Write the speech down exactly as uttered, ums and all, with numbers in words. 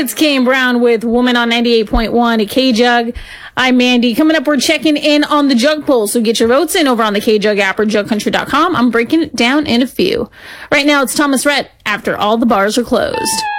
It's Kane Brown with Woman on ninety-eight point one at K-Jug. I'm Mandy. Coming up, we're checking in on the Jug poll, so get your votes in over on the K-Jug app or jug country dot com. I'm breaking it down in a few. Right now, it's Thomas Rhett, After All the Bars Are Closed.